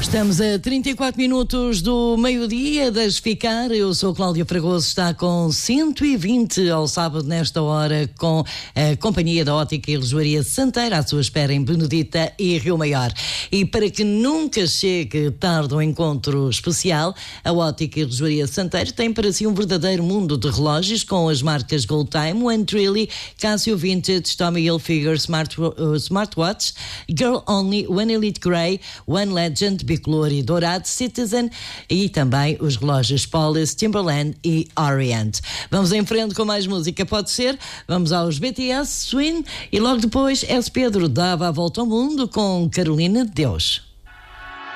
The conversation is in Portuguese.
Estamos a 34 minutos do meio-dia das Ficar. Eu sou Cláudia Fragoso, está com 120 ao sábado nesta hora com a Companhia da Ótica e Relojoaria Santeira à sua espera em Benedita e Rio Maior. E para que nunca chegue tarde um encontro especial, a Ótica e Relojoaria Santeira tem para si um verdadeiro mundo de relógios com as marcas Gold Time, One Trilly, Casio Vintage, Tommy Hilfiger Smartwatch, Girl Only, One Elite Grey, One Legend, Bicolor e Dourado, Citizen e também os relógios Polis, Timberland e Orient. Vamos em frente com mais música, pode ser? Vamos aos BTS, Swing e logo depois S. Pedro dava a volta ao mundo com Carolina de Deus.